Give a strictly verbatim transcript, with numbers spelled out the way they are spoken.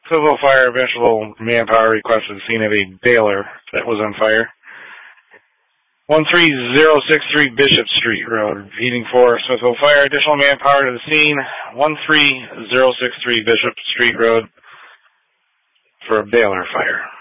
Smithville Fire, eventual manpower requested the scene of a baler that was on fire. one three zero six three Bishop Street Road, heating for Smithville Fire, additional manpower to the scene. one three zero six three Bishop Street Road for a baler fire.